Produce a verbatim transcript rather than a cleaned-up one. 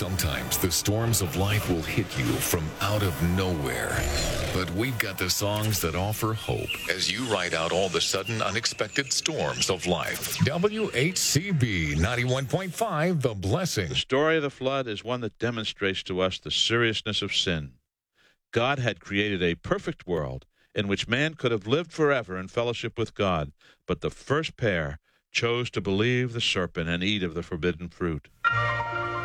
Sometimes the storms of life will hit you from out of nowhere. But we've got the songs that offer hope as you ride out all the sudden unexpected storms of life. W H C B ninety-one point five, The Blessing. The story of the flood is one that demonstrates to us the seriousness of sin. God had created a perfect world in which man could have lived forever in fellowship with God, but the first pair chose to believe the serpent and eat of the forbidden fruit.